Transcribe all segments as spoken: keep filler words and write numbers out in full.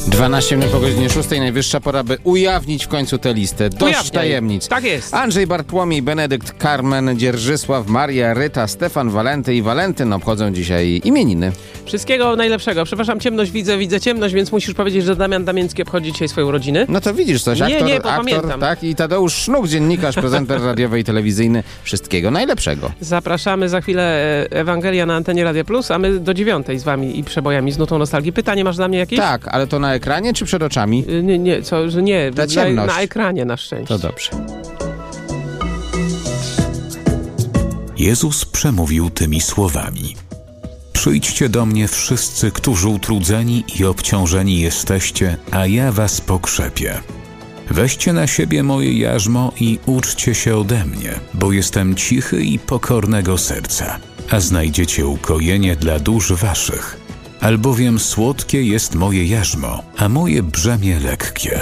dwanaście minut po godzinie szóstej, najwyższa pora, by ujawnić w końcu tę listę. Dość Ujawniaj. tajemnic. Tak jest. Andrzej Bartłomiej, Benedykt, Carmen, Dzierżysław, Maria, Ryta, Stefan, Walenty i Walentyn obchodzą dzisiaj imieniny. Wszystkiego najlepszego. Przepraszam, ciemność widzę, widzę ciemność, więc musisz powiedzieć, że Damian Damięcki obchodzi dzisiaj swoje urodziny. No to widzisz coś, Nie, aktor, nie, bo aktor, pamiętam. tak? I Tadeusz Sznuk, dziennikarz, prezenter radiowy i telewizyjny. Wszystkiego najlepszego. Zapraszamy za chwilę Ewangelia na antenie Radia Plus, a my do dziewiątej z wami i przebojami z nutą nostalgii. Pytanie masz dla mnie jakieś? Tak, ale to na ekranie czy przed oczami? Y, Nie, nie, co, że nie, Ta na, ciemność. na ekranie na szczęście. To dobrze. Jezus przemówił tymi słowami: Przyjdźcie do mnie wszyscy, którzy utrudzeni i obciążeni jesteście, a ja was pokrzepię. Weźcie na siebie moje jarzmo i uczcie się ode mnie, bo jestem cichy i pokornego serca, a znajdziecie ukojenie dla dusz waszych. Albowiem słodkie jest moje jarzmo, a moje brzemię lekkie.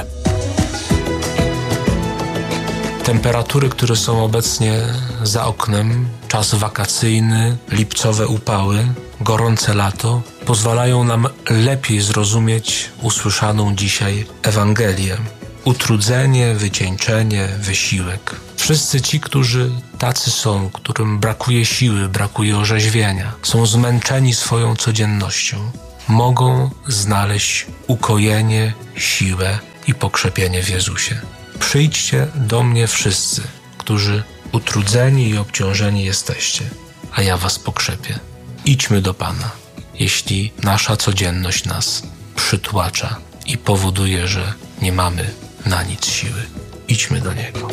Temperatury, które są obecnie za oknem, czas wakacyjny, lipcowe upały, gorące lato, pozwalają nam lepiej zrozumieć usłyszaną dzisiaj Ewangelię. Utrudzenie, wycieńczenie, wysiłek. Wszyscy ci, którzy tacy są, którym brakuje siły, brakuje orzeźwienia, są zmęczeni swoją codziennością, mogą znaleźć ukojenie, siłę i pokrzepienie w Jezusie. Przyjdźcie do mnie wszyscy, którzy utrudzeni i obciążeni jesteście, a ja was pokrzepię. Idźmy do Pana, jeśli nasza codzienność nas przytłacza i powoduje, że nie mamy na nic siły. Idźmy do Niego.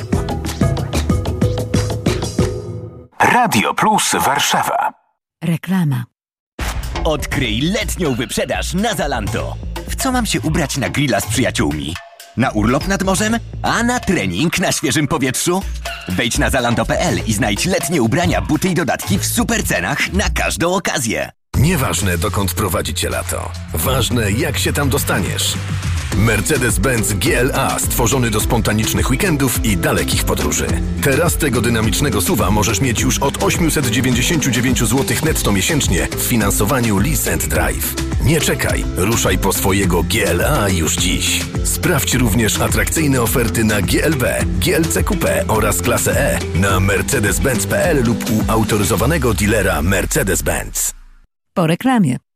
Radio Plus Warszawa. Reklama. Odkryj letnią wyprzedaż na Zalando. W co mam się ubrać na grilla z przyjaciółmi? Na urlop nad morzem? A na trening na świeżym powietrzu? Wejdź na zalando kropka p l i znajdź letnie ubrania, buty i dodatki w super cenach na każdą okazję. Nieważne, dokąd prowadzi cię lato. Ważne, jak się tam dostaniesz. Mercedes-Benz G L A stworzony do spontanicznych weekendów i dalekich podróży. Teraz tego dynamicznego S U V-a możesz mieć już od osiemset dziewięćdziesiąt dziewięć złotych netto miesięcznie w finansowaniu Lease and Drive. Nie czekaj, ruszaj po swojego G L A już dziś. Sprawdź również atrakcyjne oferty na G L B, G L C Coupe oraz klasę E na mercedes benz kropka p l lub u autoryzowanego dealera Mercedes-Benz. Po reklamie.